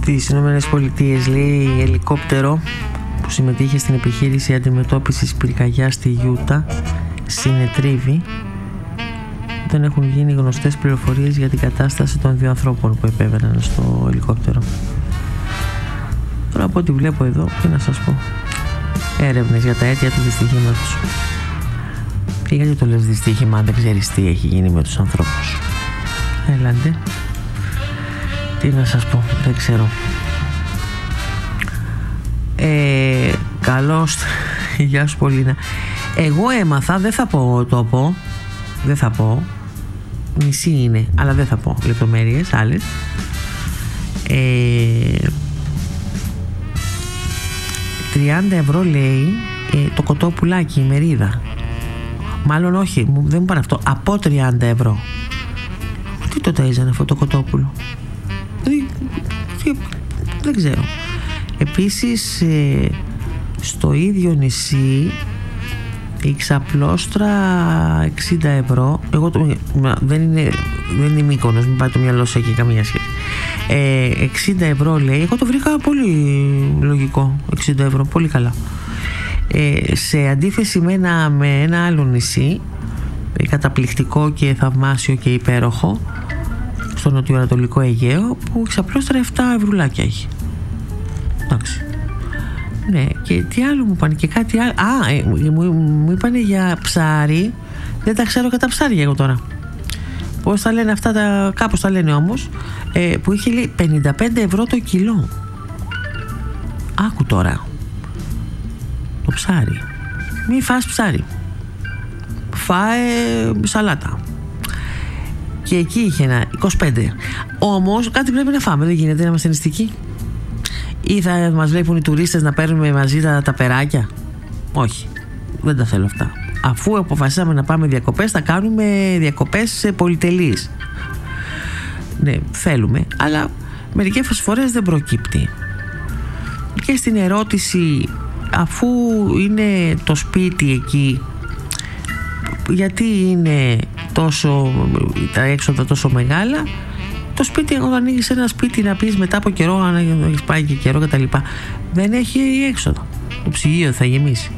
Στις Ηνωμένες Πολιτείες, λέει, ελικόπτερο που συμμετείχε στην επιχείρηση αντιμετώπισης πυρκαγιάς στη Γιούτα συνετρίβει. Δεν έχουν γίνει γνωστές πληροφορίες για την κατάσταση των δύο ανθρώπων που επέβαιναν στο ελικόπτερο. Τώρα από ό,τι βλέπω εδώ, τι να σας πω, έρευνες για τα αίτια του δυστυχήματος. Και γιατί το λες δυστύχημα αν δεν ξέρεις τι έχει γίνει με τους ανθρώπους? Έλαντε, τι να σας πω, δεν ξέρω. Καλώς. Γεια σου Πολίνα. Εγώ έμαθα, δεν θα πω τόπο, δεν θα πω, νησί είναι, αλλά δεν θα πω λεπτομέρειες άλλες. 30 ευρώ, λέει, το κοτόπουλάκι, η μερίδα. Μάλλον όχι, δεν μου πάνε αυτό, από 30 ευρώ. Τι το ταΐζανε αυτό το κοτόπουλο? Δεν ξέρω. Επίσης, στο ίδιο νησί η ξαπλώστρα 60 ευρώ. Εγώ δεν είναι Μύκονος, μην πάει το μυαλό σου εκεί, καμία σχέση. 60 ευρώ, λέει. Εγώ το βρήκα πολύ λογικό. 60 ευρώ, πολύ καλά. Σε αντίθεση με ένα άλλο νησί, καταπληκτικό και θαυμάσιο και υπέροχο, στο νοτιοανατολικό Αιγαίο, που ξαπλώστρα 7 ευρουλάκια έχει. Εντάξει. Ναι, και τι άλλο μου είπαν, και κάτι άλλο. Μου είπαν για ψάρι. Δεν τα ξέρω κατά ψάρια εγώ τώρα. Πώς τα λένε αυτά, κάπως τα λένε όμως. Που είχε, λέει, 55 ευρώ το κιλό. Άκου τώρα. Το ψάρι. Μη φας ψάρι. Φάε σαλάτα. Και εκεί είχε ένα 25. Όμως κάτι πρέπει να φάμε. Δεν γίνεται να είμαστε νηστικοί. Ή θα μας βλέπουν οι τουρίστες να παίρνουμε μαζί τα περάκια? Όχι, δεν τα θέλω αυτά. Αφού αποφασίσαμε να πάμε διακοπές, θα κάνουμε διακοπές πολυτελείς. Ναι, θέλουμε, αλλά μερικές φορές δεν προκύπτει. Και στην ερώτηση, αφού είναι το σπίτι εκεί, γιατί είναι τα έξοδα τόσο μεγάλα? Το σπίτι, όταν ανοίγεις ένα σπίτι να πεις μετά από καιρό, αν έχεις πάει και καιρό κτλ., δεν έχει έξοδο. Το ψυγείο θα γεμίσει.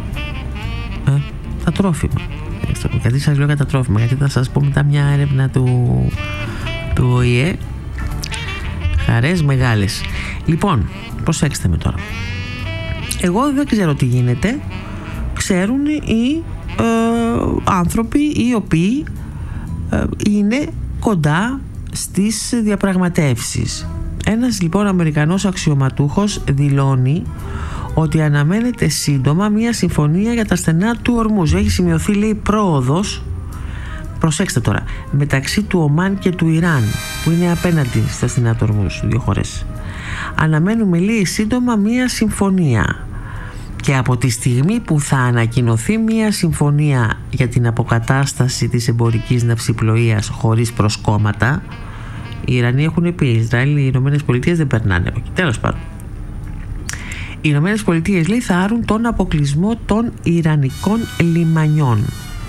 Τα τρόφιμα. Γιατί σας λέω για τα τρόφιμα? Γιατί θα σας πω μετά μια έρευνα του ΟΗΕ. Χαρές μεγάλες. Λοιπόν, προσέξτε με τώρα. Εγώ δεν ξέρω τι γίνεται. Ξέρουν οι άνθρωποι οι οποίοι είναι κοντά στις διαπραγματεύσεις. Ένας λοιπόν Αμερικανός αξιωματούχος δηλώνει ότι αναμένεται σύντομα μια συμφωνία για τα στενά του Ορμούζ. Έχει σημειωθεί, λέει, πρόοδος, προσέξτε τώρα, μεταξύ του Ομάν και του Ιράν, που είναι απέναντι στα στενά του Ορμούζ, δύο χώρες. Αναμένουμε, λέει, σύντομα μια συμφωνία. Και από τη στιγμή που θα ανακοινωθεί μια συμφωνία για την αποκατάσταση της εμπορικής ναυσιπλοείας χωρίς προσκόμματα, οι Ιρανοί έχουν πει, Ισραήλ, οι Ηνωμένες Πολιτείες δεν περνάνε από εκεί. Τέλος πάντων, οι Ηνωμένες Πολιτείες, λέει, θα άρουν τον αποκλεισμό των Ιρανικών λιμανιών.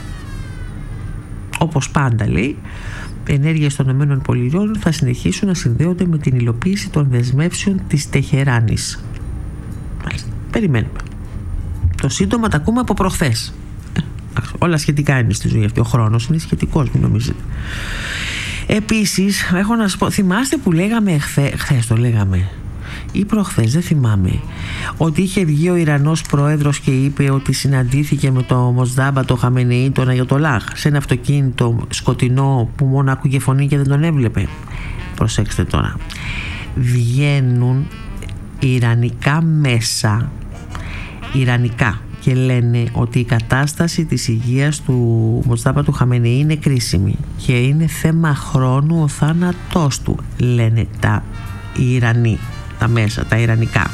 Όπως πάντα, λέει, οι ενέργειες των Ηνωμένων Πολιτειών θα συνεχίσουν να συνδέονται με την υλοποίηση των δεσμεύσεων της Τεχεράνης. Μάλιστα, περιμένουμε. Το σύντομα τα ακούμε από προχθές. Όλα σχετικά είναι στη ζωή αυτή. Ο χρόνος είναι σχετικός, μην νομίζετε. Επίσης, έχω να σας πω, θυμάστε που λέγαμε χθες το λέγαμε ή προχθές, δεν θυμάμαι, ότι είχε βγει ο Ιρανός πρόεδρος και είπε ότι συναντήθηκε με το Μοσδάμπα, το Χαμενεή, τον Αγιατολάχ, σε ένα αυτοκίνητο σκοτεινό που μόνο άκουγε φωνή και δεν τον έβλεπε. Προσέξτε τώρα. Βγαίνουν ιρανικά μέσα, ιρανικά, και λένε ότι η κατάσταση της υγείας του Μοστάμπα του Χαμενεή είναι κρίσιμη και είναι θέμα χρόνου ο θάνατός του, λένε οι Ιρανοί, τα μέσα, τα ιρανικά.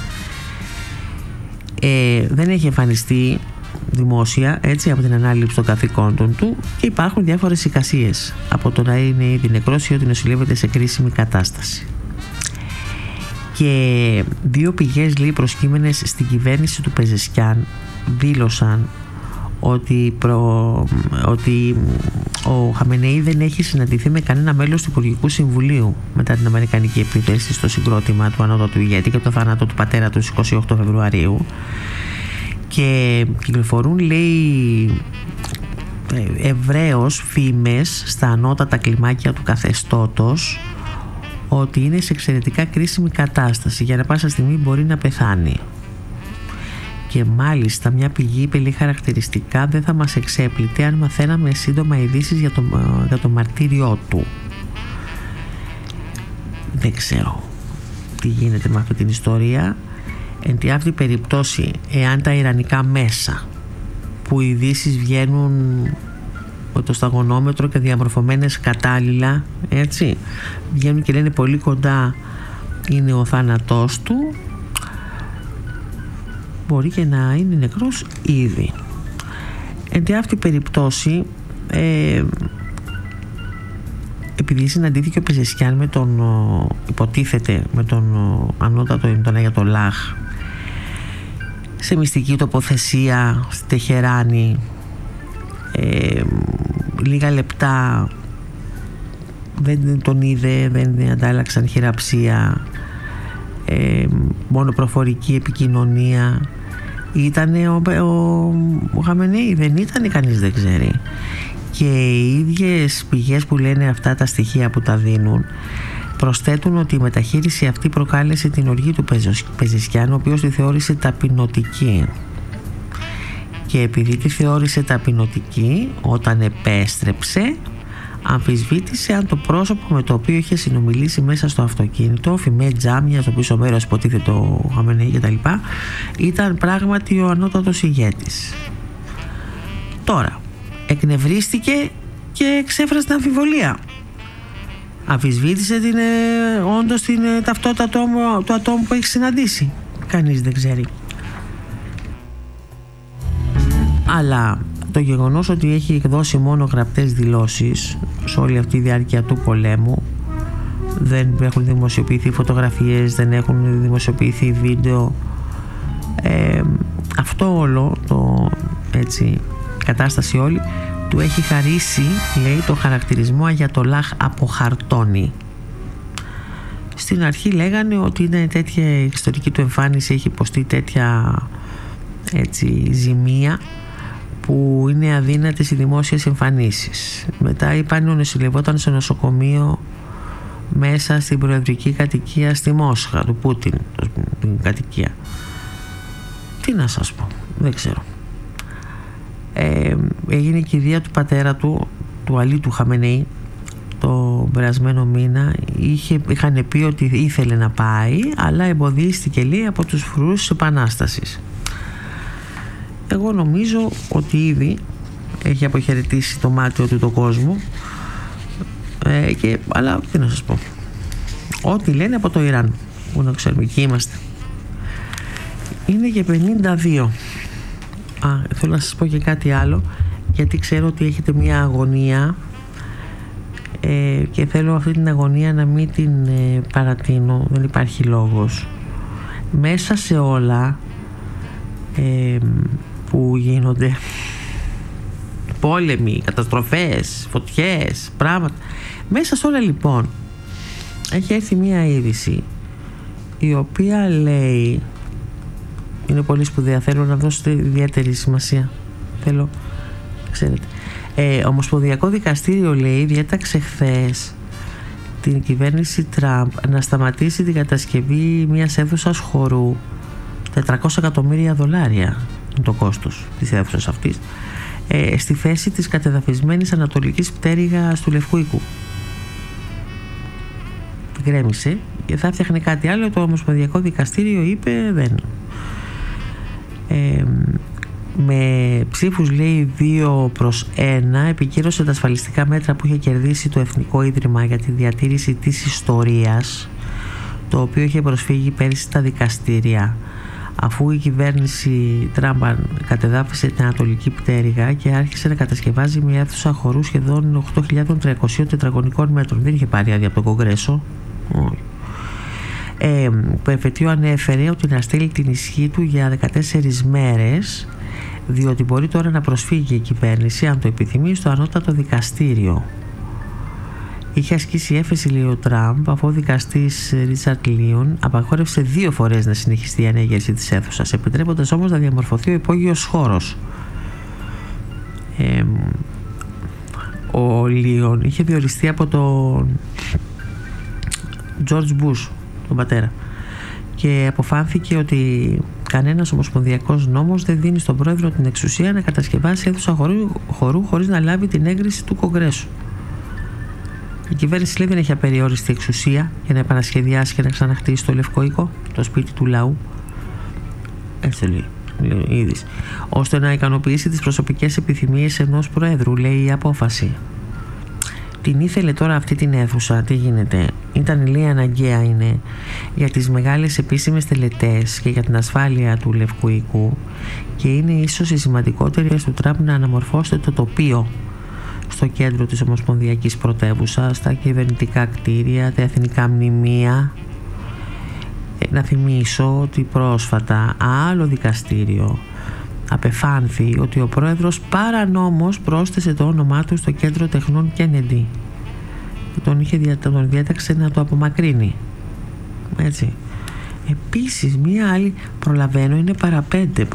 Δεν έχει εμφανιστεί δημόσια, έτσι, από την ανάληψη των καθηκόντων του, και υπάρχουν διάφορες εικασίες από το να είναι ήδη νεκρός ή ότι νοσηλεύεται σε κρίσιμη κατάσταση. Και δύο πηγές, λέει, προσκύμενες στην κυβέρνηση του Πεζεσκιάν δήλωσαν ότι ο Χαμενεή δεν έχει συναντηθεί με κανένα μέλος του Υπουργικού Συμβουλίου μετά την αμερικανική επίθεση στο συγκρότημα του ανώτατου ηγέτη και το θάνατο του πατέρα του 28 Φεβρουαρίου, και κυκλοφορούν, λέει, ευρέως φήμες στα ανώτατα κλιμάκια του καθεστώτος ότι είναι σε εξαιρετικά κρίσιμη κατάσταση, για να πάσα στιγμή μπορεί να πεθάνει. Και μάλιστα μια πηγή είπε, λέει, χαρακτηριστικά δεν θα μας εξέπλητε αν μαθαίναμε σύντομα ειδήσεις για το μαρτύριό του. Δεν ξέρω τι γίνεται με αυτή την ιστορία. Εν τη αυτή περιπτώσει, εάν τα ιρανικά μέσα, που οι ειδήσεις βγαίνουν με το σταγονόμετρο και διαμορφωμένες κατάλληλα, έτσι, βγαίνουν και λένε πολύ κοντά είναι ο θάνατός του, μπορεί και να είναι νεκρός ήδη. Εν τη αυτή περιπτώσει, επειδή συναντήθηκε ο Πεζεσκιάν με τον, υποτίθεται, με τον ανώτατο, τον Αγιατολάχ, σε μυστική τοποθεσία στη Τεχεράνη, λίγα λεπτά δεν τον είδε, δεν αντάλλαξαν χειραψία, μόνο προφορική επικοινωνία. Ήτανε ο Χαμενεή, δεν ήτανε, κανείς δεν ξέρει. Και οι ίδιες πηγές που λένε αυτά τα στοιχεία, που τα δίνουν, προσθέτουν ότι η μεταχείριση αυτή προκάλεσε την οργή του Πεζεσκιάν, ο οποίος τη θεώρησε ταπεινωτική. Και επειδή τη θεώρησε ταπεινωτική, όταν επέστρεψε, αμφισβήτησε αν το πρόσωπο με το οποίο είχε συνομιλήσει μέσα στο αυτοκίνητο, φημέ τζάμια, στο πίσω μέρος υποτίθεται ο Χαμενεή κτλ., ήταν πράγματι ο ανώτατος ηγέτης. Τώρα, εκνευρίστηκε και εξέφρασε την αμφιβολία. Αμφισβήτησε όντως την ταυτότητα του ατόμου που έχει συναντήσει. Κανείς δεν ξέρει. Αλλά το γεγονός ότι έχει εκδώσει μόνο γραπτές δηλώσεις σε όλη αυτή τη διάρκεια του πολέμου, δεν έχουν δημοσιοποιηθεί φωτογραφίες, δεν έχουν δημοσιοποιηθεί βίντεο, αυτό όλο το, έτσι, κατάσταση όλη του έχει χαρίσει, λέει, το χαρακτηρισμό Αγιατολάχ από χαρτόνι. Στην αρχή λέγανε ότι είναι τέτοια ιστορική του εμφάνιση, έχει υποστεί τέτοια, έτσι, ζημία, που είναι αδύνατες οι δημόσιες εμφανίσεις. Μετά είπαν ότι νοσηλευόταν σε νοσοκομείο μέσα στην προεδρική κατοικία στη Μόσχα του Πούτιν, την κατοικία. Τι να σας πω, δεν ξέρω. Έγινε η κηδεία του πατέρα του Αλή του Χαμενεή, το περασμένο μήνα. Είχαν πει ότι ήθελε να πάει, αλλά εμποδίστηκε, λέει, από τους φρουρούς της Επανάστασης. Εγώ νομίζω ότι ήδη έχει αποχαιρετήσει το μάτιο του το κόσμο, αλλά τι να σας πω, ό,τι λένε από το Ιράν, που να ξέρουμε, εκεί είμαστε. Είναι και 52. Θέλω να σας πω και κάτι άλλο, γιατί ξέρω ότι έχετε μια αγωνία, και θέλω αυτή την αγωνία να μην την παρατείνω, δεν υπάρχει λόγος. Μέσα σε όλα που γίνονται, πόλεμοι, καταστροφές, φωτιές, πράγματα, μέσα σε όλα λοιπόν έχει έρθει μια είδηση η οποία λέει, είναι πολύ σπουδαία, θέλω να δώσετε ιδιαίτερη σημασία, θέλω, ξέρετε. Ομοσπονδιακό δικαστήριο, λέει, διέταξε χθες την κυβέρνηση Τραμπ να σταματήσει την κατασκευή μιας αίθουσας χορού. $400 εκατομμύρια είναι το κόστος της αίθουσας αυτής, στη θέση της κατεδαφισμένης ανατολικής πτέρυγας του Λευκού Οίκου. Την γκρέμισε και θα φτιάχνει κάτι άλλο. Το Ομοσπονδιακό Δικαστήριο είπε δεν. Με ψήφους, λέει, 2-1 επικύρωσε τα ασφαλιστικά μέτρα που είχε κερδίσει το Εθνικό Ίδρυμα για τη Διατήρηση της Ιστορίας, το οποίο είχε προσφύγει πέρυσι στα δικαστήρια, αφού η κυβέρνηση Τραμπ κατεδάφισε την Ανατολική Πτέρυγα και άρχισε να κατασκευάζει μια αίθουσα χορού σχεδόν 8.300 τετραγωνικών μέτρων. Δεν είχε πάρει άδεια από το Κογκρέσο. Το εφετείο ανέφερε ότι να στέλνει την ισχύ του για 14 μέρες διότι μπορεί τώρα να προσφύγει η κυβέρνηση, αν το επιθυμεί, στο ανώτατο δικαστήριο. Είχε ασκήσει έφεση, λέει ο Τραμπ, αφού ο δικαστής Ρίτσαρντ Λίον απαγόρευσε 2 φορές να συνεχιστεί η ανέγερση της αίθουσας, επιτρέποντας όμως να διαμορφωθεί ο υπόγειος χώρος. Ο Λίον είχε διοριστεί από τον George Bush, τον πατέρα, και αποφάνθηκε ότι κανένας ομοσπονδιακός νόμος δεν δίνει στον πρόεδρο την εξουσία να κατασκευάσει αίθουσα χορού χωρίς να λάβει την έγκριση του Κογκρέσου. Η κυβέρνηση, λέει, δεν έχει απεριόριστη εξουσία για να επανασχεδιάσει και να ξαναχτίσει το Λευκό Οίκο, το σπίτι του λαού, έτσι λέει η είδηση, ώστε να ικανοποιήσει τις προσωπικές επιθυμίες ενός προέδρου, λέει η απόφαση. Την ήθελε τώρα αυτή την αίθουσα, τι γίνεται? Ήταν, λέει, αναγκαία είναι για τις μεγάλες επίσημες τελετές και για την ασφάλεια του Λευκού Οίκου, και είναι ίσως η σημαντικότερη του Τραμπ να αναμορφώσει το τοπίο στο κέντρο της ομοσπονδιακής πρωτεύουσας, τα κυβερνητικά κτίρια, τα εθνικά μνημεία. Να θυμίσω ότι πρόσφατα άλλο δικαστήριο απεφάνθη ότι ο πρόεδρος παρανόμως πρόσθεσε το όνομά του στο κέντρο τεχνών Κέννεντι και τον διέταξε να το απομακρύνει, έτσι. Επίσης μία άλλη, προλαβαίνω, είναι παραπέντε,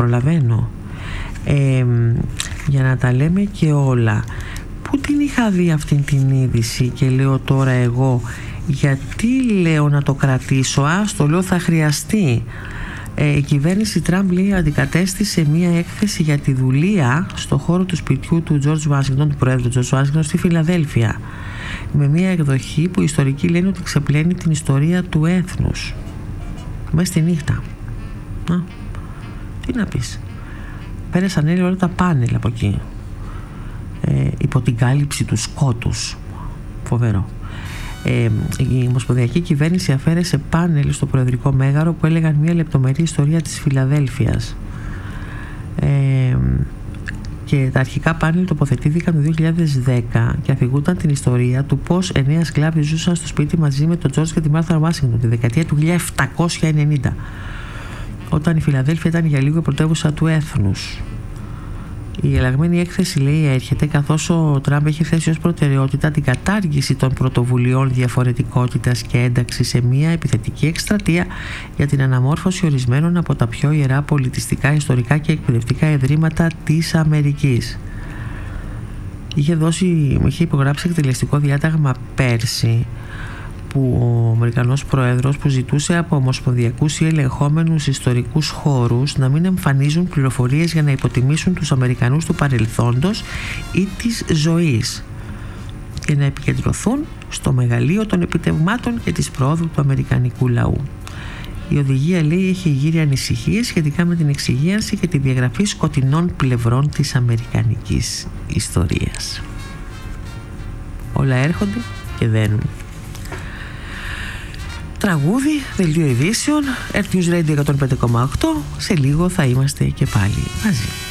για να τα λέμε και όλα. Πού την είχα δει αυτήν την είδηση και λέω τώρα εγώ, γιατί λέω να το κρατήσω, το λέω θα χρειαστεί. Η κυβέρνηση Τραμπ, λέει, αντικατέστησε μία έκθεση για τη δουλεία στο χώρο του σπιτιού του George Washington, του πρόεδρου George Washington, στη Φιλαδέλφια, με μία εκδοχή που οι ιστορικοί λένε ότι ξεπλένει την ιστορία του έθνους μέσα στη νύχτα. Τι να πεις, πέρασαν όλα τα πάνελ από εκεί, υπό την κάλυψη του σκότους. Φοβερό. Η ομοσπονδιακή κυβέρνηση αφαίρεσε πάνελ στο προεδρικό μέγαρο που έλεγαν μια λεπτομερή ιστορία της Φιλαδέλφειας, και τα αρχικά πάνελ τοποθετήθηκαν το 2010 και αφηγούνταν την ιστορία του πως 9 σκλάβοι ζούσαν στο σπίτι μαζί με τον Τζορτζ και τη Μάρθα Ουάσιγκτον τη δεκαετία του 1790, όταν η Φιλαδέλφεια ήταν για λίγο η πρωτεύουσα του έθνους. Η αλλαγμένη έκθεση, λέει, έρχεται καθώς ο Τραμπ έχει θέσει ως προτεραιότητα την κατάργηση των πρωτοβουλειών διαφορετικότητας και ένταξη σε μια επιθετική εκστρατεία για την αναμόρφωση ορισμένων από τα πιο ιερά πολιτιστικά, ιστορικά και εκπαιδευτικά ιδρύματα της Αμερικής. Είχε υπογράψει εκτελεστικό διάταγμα πέρσι που ο Αμερικανός πρόεδρος, που ζητούσε από ομοσπονδιακούς ή ελεγχόμενους ιστορικούς χώρους να μην εμφανίζουν πληροφορίες για να υποτιμήσουν τους Αμερικανούς του παρελθόντος ή της ζωής και να επικεντρωθούν στο μεγαλείο των επιτευγμάτων και της πρόοδου του αμερικανικού λαού. Η οδηγία, λέει, έχει γύρει ανησυχίες σχετικά με την εξυγίανση και τη διαγραφή σκοτεινών πλευρών της αμερικανικής ιστορίας. Όλα έρχονται και δένουν. Τραγούδι, δελτίο ειδήσεων, Earth News Radio 105,8. Σε λίγο θα είμαστε και πάλι μαζί.